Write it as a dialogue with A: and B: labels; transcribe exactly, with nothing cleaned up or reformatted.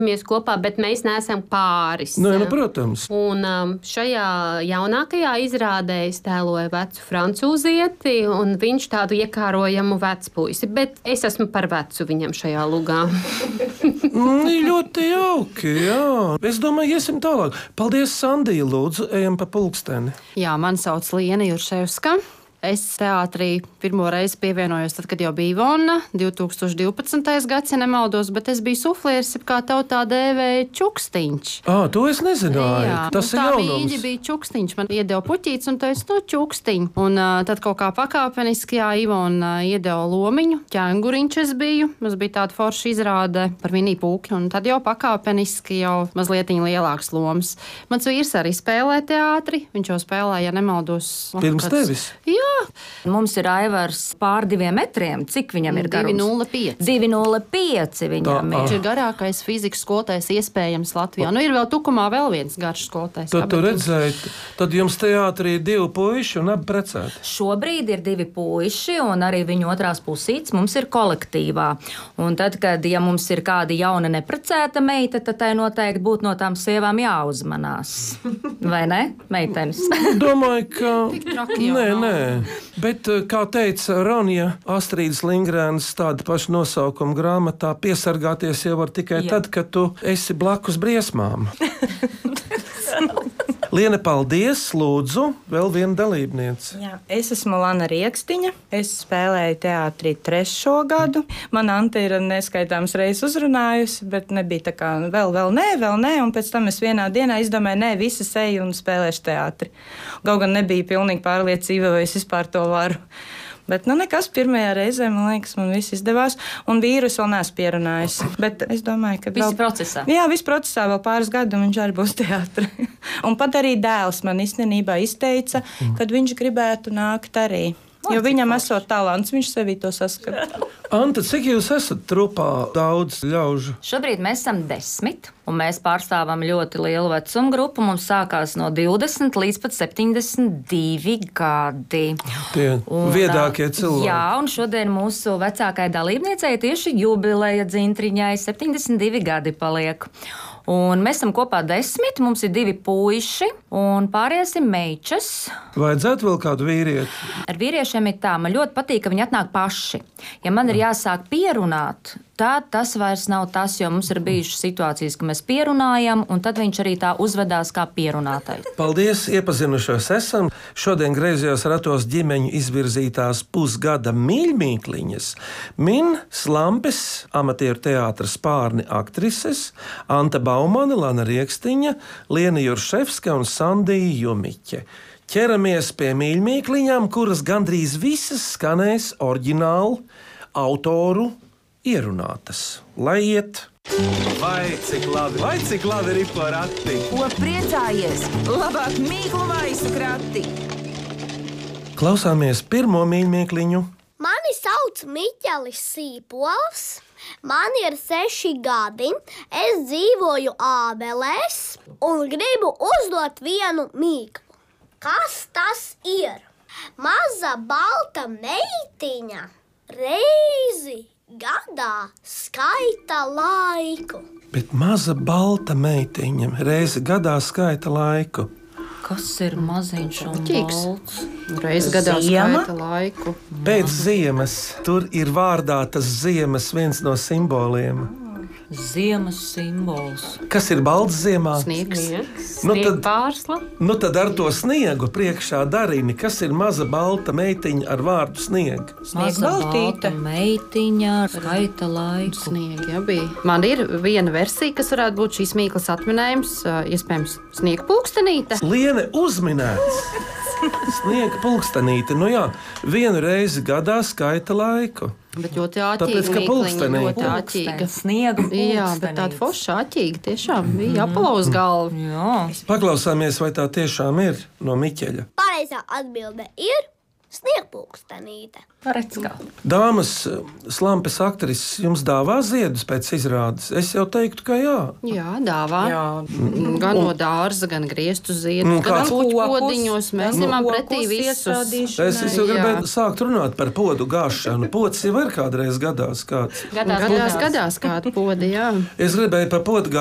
A: Mēs kopā, bet mēs neesam pāris.
B: Nu, nu, protams.
A: Un um, šajā jaunākajā izrādē es tēloju vecu francūzieti, un viņš tādu iekārojamu vecpuisi. Bet es esmu par vecu viņam šajā lugā.
B: mm, ļoti jauki, jā. Es domāju, iesim tālāk. Paldies, Sandija, lūdzu, ejam pa pulksteni.
C: Jā, mani sauc Liena Jurševska. Es teātrī pirmo reizi pievienojos, tad, kad jau bija Ivona, divi tūkstoši divpadsmitais gads, ja nemaldos, bet es biju suflieris, kā tautā dēvēja čukstiņš.
B: Ā, to es nezināju.
C: Jā,
B: tas ir
C: tā
B: jaunums.
C: Mīļi bija čukstiņš, man iedeva puķītes un teica, no čukstiņu. Un uh, tad kaut kā pakāpeniski, jā, Ivona uh, iedeva lomiņu, ķēnguriņš es biju, mums bija tāda forša izrāde par Vinī Pūki, un tad jau pakāpeniski jau mazlietiņ lielāks lomas. Mans vīrs arī spēlē teātri, viņš jau spēlē, ja nemaldos.
B: Pirms
C: kāds...
B: tevis?
C: Jā.
D: Mums ir Aivars pār diviem metriem. Cik viņam ir garums?
C: divi nulle pieci.
D: divi nulle pieci viņam
B: Tā,
D: ir.
C: Viņš ir garākais fizikas skolotājs iespējams Latvijā. Nu, ir vēl Tukumā vēl viens garš skolotājs.
B: Tad tu redzēji, tad jums teātrī ir divi puiši un abi precēti.
D: Šobrīd ir divi puiši, un arī viņu otrās pusītes mums ir kolektīvā. Un tad, kad ja mums ir kāda jauna neprecēta meita, tad tai noteikti būtu no tām sievām jāuzmanās. Vai ne, meitenes?
B: Domāju, ka...
C: traki jau
B: Nē,
C: nav.
B: nē. Bet, kā teica Ronja Astrīdas Lindgrēnas tāda paša nosaukuma grāmatā, piesargāties jau var tikai
D: Jā.
B: tad, kad tu esi blakus briesmām. Liene, paldies, lūdzu, vēl viena dalībniece.
E: Jā, es esmu Lana Riekstiņa. Es spēlēju teātrī trešo gadu. Mana Ante ir neskaitāmas reizes uzrunājusi, bet nebija tā kā vēl, vēl nē, vēl nē. Un pēc tam es vienā dienā izdomāju, nē, visas eju un spēlēšu teātri. Kaut gan nebija pilnīgi pārliecība, vai es vispār to varu. Bet, nu, nekas pirmajā reizē, man liekas, man viss izdevās. Un vīrus vēl neesmu pierunājis. Bet es domāju, ka...
D: Visi
E: vēl...
D: procesā.
E: Jā, viss procesā vēl pāris gadu, un viņš arī būs teātrī. Un pat arī dēls man īstenībā izteica, kad viņš gribētu nākt arī. Jo viņam esot talants, viņš sevī to saskata.
B: Anta, cik jūs esat trupā daudz ļaužu?
D: Šobrīd mēs esam desmit, un mēs pārstāvam ļoti lielu vecumu grupu. Mums sākās no divdesmit līdz pat septiņdesmit divi gadi.
B: Tie viedākie cilvēki.
D: Jā, un šodien mūsu vecākai dalībniecei tieši jubileja dzintriņai septiņdesmit divi gadi paliek. Un mēs esam kopā desmit, mums ir divi puiši, un pārējās ir meičas.
B: Vajadzētu vēl kādu vīrieti?
D: Ar vīriešiem ir tā, man ļoti patīk, ka viņi atnāk paši. Ja man ir jāsāk pierunāt, tad tas vairs nav tas, jo mums ir bijušas situācijas, ka mēs pierunājam, un tad viņš arī tā uzvedās kā pierunātais.
B: Paldies, iepazinušos esam. Šodien griezījos ratos ģimeņu izvirzītās pusgada mīļmīkliņas. Min Slampes, amatieru teātra Spārni aktrises, Anta Baumane, Lana Riekstiņa, Liena Jurševska un Sandija Jumiķe. Ķeramies pie mīļmīkliņām, kuras gandrīz visas skanēs oriģinālu autoru ierunātas. Lai iet!
F: Vai cik labi, vai cik labi ir porati?
G: Ko priecājies? Labāk mīklu maisu krati!
B: Klausāmies pirmo mīļmīkliņu.
H: Mani sauc Miķelis Sīpols, man ir seši gadi, es dzīvoju Ābelēs un gribu uzdot vienu mīklu. Kas tas ir? Maza balta meitiņa reizi gadā skaita laiku.
B: Bet maza balta meitiņa reizi gadā skaita laiku.
D: Kas ir maziņš un
C: Ķīks.
D: balts?
C: Reiz gadā
E: Ziema?
C: skaita laiku.
B: Pēc ziemas tur ir vārdā tas ziemas viens no simboliem.
D: Ziemas simbols.
B: Kas ir balts ziemā?
C: Sniegs.
B: Nu
A: Sniega
B: tad,
A: pārsla.
B: nu tad ar to sniegu priekšā darini. Kas ir maza balta meitiņa ar vārdu sniega?
D: Maza balta
E: baltīte.
D: meitiņa skaita laiku.
C: Sniegi, jā, bija. Man ir viena versija, kas varētu būt šīs mīklas atminējums, ā, iespējams, sniega pulkstenīte.
B: Liene uzminēts. Sniega pulkstenīte. Nu jā, vienu reizi gadā skaita laiku.
C: Bet ļoti
B: Tāpēc,
C: āķīga
B: ka
C: mīkliņa,
B: pulkstenīte.
C: ļoti āķīga.
D: Sniega
C: Jā, bet tāda forša āķīga tiešām bija aplauz galva.
D: Jā.
B: Paklausāmies, vai tā tiešām ir no Miķeļa.
H: Pareizā atbilde ir sniegpulkstenīte.
D: Redz, kā.
B: Dāmas, slampes aktrises jums dāvā ziedus pēc izrādes? Es jau teiktu, ka jā.
C: Jā, dāvā.
E: Jā.
C: Gan no dārza, gan griestu ziedus,
B: Nu,
C: gan
B: kāds-
C: puķpodiņos. Mēs
E: gan
C: ņemam
E: kokus
C: pretī visus.
E: iestādīšanai.
B: Es, es jau
C: Jā.
B: gribēju sākt runāt par podu gāšanu. Pods jau ir kādreiz gadās kāds.
A: Gadās,
C: Gadās, gadās kāda podi, jā.
B: Es gribēju par podu